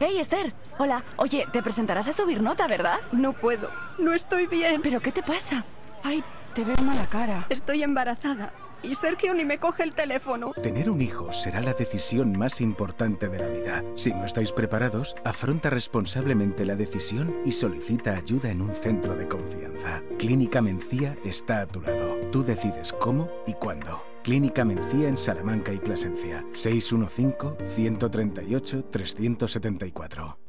Hey, Esther. Hola. Oye, te presentarás a subir nota, ¿verdad? No puedo. No estoy bien. ¿Pero qué te pasa? Ay, te veo mala cara. Estoy embarazada. Y Sergio ni me coge el teléfono. Tener un hijo será la decisión más importante de la vida. Si no estáis preparados, afronta responsablemente la decisión y solicita ayuda en un centro de confianza. Clínica Mencía está a tu lado. Tú decides cómo y cuándo. Clínica Mencía en Salamanca y Plasencia. 615-138-374.